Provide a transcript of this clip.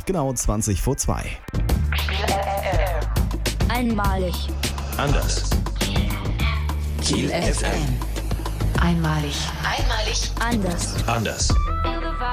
genau 20 vor 2. Einmalig. Anders. Kiel FM. Einmalig. Einmalig. Anders. Anders.